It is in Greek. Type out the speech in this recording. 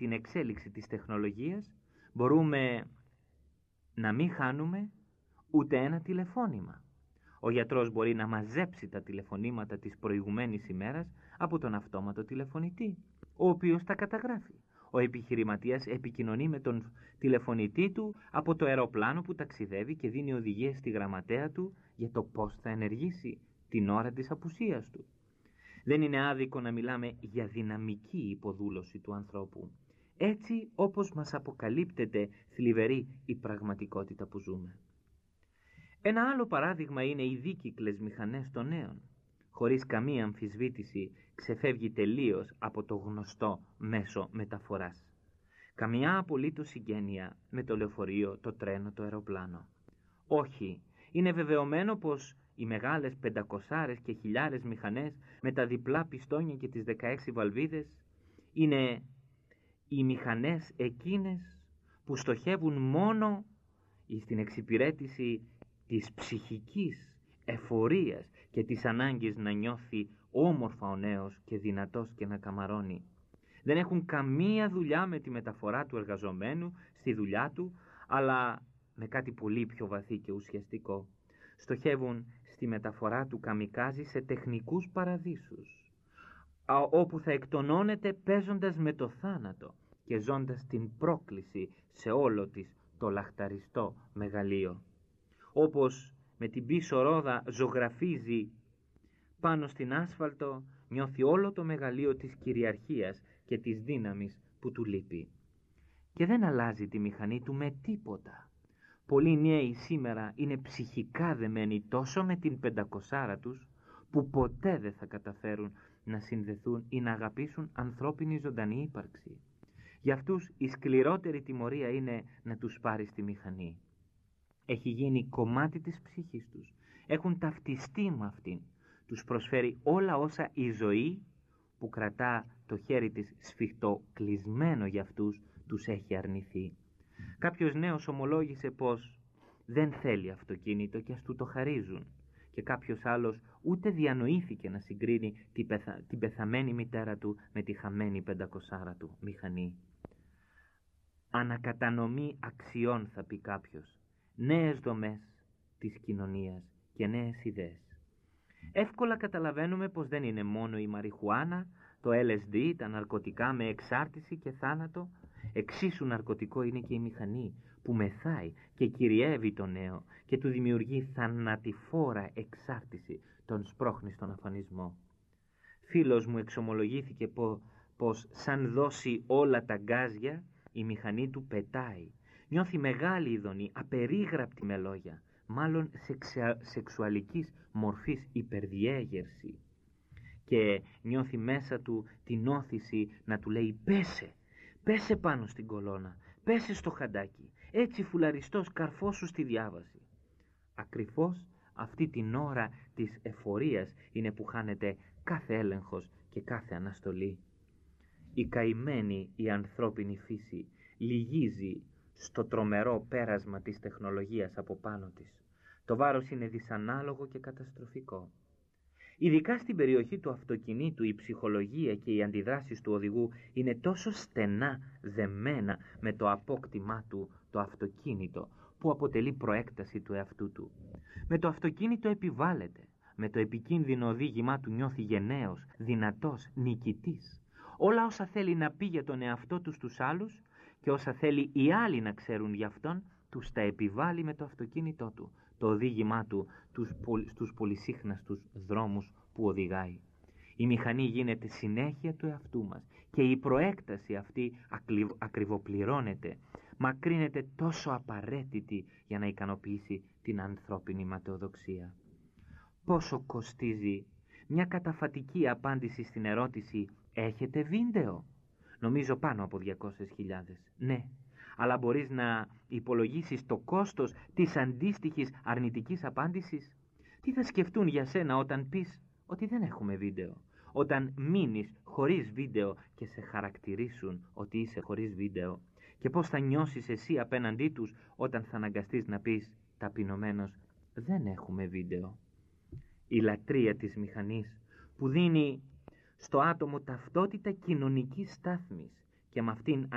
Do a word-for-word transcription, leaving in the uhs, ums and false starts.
την εξέλιξη της τεχνολογίας μπορούμε να μην χάνουμε ούτε ένα τηλεφώνημα. Ο γιατρός μπορεί να μαζέψει τα τηλεφωνήματα της προηγουμένης ημέρας από τον αυτόματο τηλεφωνητή, ο οποίος τα καταγράφει. Ο επιχειρηματίας επικοινωνεί με τον τηλεφωνητή του από το αεροπλάνο που ταξιδεύει και δίνει οδηγίες στη γραμματέα του για το πώς θα ενεργήσει την ώρα της απουσίας του. Δεν είναι άδικο να μιλάμε για δυναμική υποδούλωση του ανθρώπου, έτσι όπως μας αποκαλύπτεται θλιβερή η πραγματικότητα που ζούμε. Ένα άλλο παράδειγμα είναι οι δίκυκλες μηχανές των νέων. Χωρίς καμία αμφισβήτηση ξεφεύγει τελείως από το γνωστό μέσο μεταφοράς. Καμιά απολύτως συγγένεια με το λεωφορείο, το τρένο, το αεροπλάνο. Όχι, είναι βεβαιωμένο πως οι μεγάλες πεντακοσάρες και χιλιάρες μηχανές με τα διπλά πιστόνια και τις δεκαέξι βαλβίδες είναι οι μηχανές εκείνες που στοχεύουν μόνο στην εξυπηρέτηση της ψυχικής εφορίας και της ανάγκης να νιώθει όμορφα ο νέος και δυνατός και να καμαρώνει. Δεν έχουν καμία δουλειά με τη μεταφορά του εργαζομένου στη δουλειά του, αλλά με κάτι πολύ πιο βαθύ και ουσιαστικό. Στοχεύουν στη μεταφορά του καμικάζι σε τεχνικούς παραδείσους, όπου θα εκτονώνεται παίζοντας με το θάνατο και ζώντας την πρόκληση σε όλο της το λαχταριστό μεγαλείο. Όπως με την πίσω ρόδα ζωγραφίζει πάνω στην άσφαλτο, νιώθει όλο το μεγαλείο της κυριαρχίας και της δύναμης που του λείπει. Και δεν αλλάζει τη μηχανή του με τίποτα. Πολλοί νέοι σήμερα είναι ψυχικά δεμένοι τόσο με την πεντακοσάρα τους, που ποτέ δεν θα καταφέρουν να συνδεθούν ή να αγαπήσουν ανθρώπινη ζωντανή ύπαρξη. Για αυτούς η σκληρότερη τιμωρία είναι να τους πάρει στη μηχανή. Έχει γίνει κομμάτι της ψυχής τους. Έχουν ταυτιστεί με αυτήν. Τους προσφέρει όλα όσα η ζωή, που κρατά το χέρι της σφιχτό κλεισμένο για αυτούς, τους έχει αρνηθεί. Κάποιος νέος ομολόγησε πως δεν θέλει αυτοκίνητο και ας του το χαρίζουν. Και κάποιος άλλος ούτε διανοήθηκε να συγκρίνει την, πεθα... την πεθαμένη μητέρα του με τη χαμένη πεντακοσάρα του μηχανή. Ανακατανομή αξιών, θα πει κάποιος. Νέες δομές της κοινωνίας και νέες ιδέες. Εύκολα καταλαβαίνουμε πως δεν είναι μόνο η μαριχουάνα, το ελ ες ντι, τα ναρκωτικά με εξάρτηση και θάνατο. Εξίσου ναρκωτικό είναι και η μηχανή που μεθάει και κυριεύει το νέο και του δημιουργεί θανατηφόρα εξάρτηση, τον σπρώχνει στον αφανισμό. Φίλος μου εξομολογήθηκε πω, πως σαν δώσει όλα τα γκάζια η μηχανή του πετάει. Νιώθει μεγάλη ειδονή, απερίγραπτη με λόγια, μάλλον σεξα, σεξουαλικής μορφής υπερδιέγερση, και νιώθει μέσα του την όθηση να του λέει «Πέσε, πέσε πάνω στην κολόνα, πέσε στο χαντάκι, έτσι φουλαριστός καρφώσου στη διάβαση». Ακριβώς αυτή την ώρα της εφορίας είναι που χάνεται κάθε έλεγχος και κάθε αναστολή. Η καημένη η ανθρώπινη φύση λυγίζει στο τρομερό πέρασμα της τεχνολογίας από πάνω της. Το βάρος είναι δυσανάλογο και καταστροφικό. Ειδικά στην περιοχή του αυτοκινήτου η ψυχολογία και οι αντιδράσεις του οδηγού είναι τόσο στενά δεμένα με το απόκτημά του το αυτοκίνητο, που αποτελεί προέκταση του εαυτού του. Με το αυτοκίνητο επιβάλλεται, με το επικίνδυνο οδήγημά του νιώθει γενναίος, δυνατός, νικητής. Όλα όσα θέλει να πει για τον εαυτό του στους άλλους και όσα θέλει οι άλλοι να ξέρουν για αυτόν, τους τα επιβάλλει με το αυτοκίνητό του, το οδήγημά του τους, στους πολυσύχναστους δρόμους που οδηγάει. Η μηχανή γίνεται συνέχεια του εαυτού μας και η προέκταση αυτή ακριβοπληρώνεται, μακρύνεται τόσο απαραίτητη για να ικανοποιήσει την ανθρώπινη ματαιοδοξία. Πόσο κοστίζει μια καταφατική απάντηση στην ερώτηση «Έχετε βίντεο?» Νομίζω πάνω από διακόσιες χιλιάδες. Ναι, αλλά μπορείς να υπολογίσεις το κόστος της αντίστοιχης αρνητικής απάντησης? Τι θα σκεφτούν για σένα όταν πεις ότι δεν έχουμε βίντεο, όταν μείνεις χωρίς βίντεο και σε χαρακτηρίσουν ότι είσαι χωρίς βίντεο, και πώς θα νιώσεις εσύ απέναντί τους όταν θα αναγκαστείς να πεις ταπεινωμένος «Δεν έχουμε βίντεο»? Η λατρεία της μηχανής που δίνει στο άτομο ταυτότητα κοινωνικής στάθμης και με αυτήν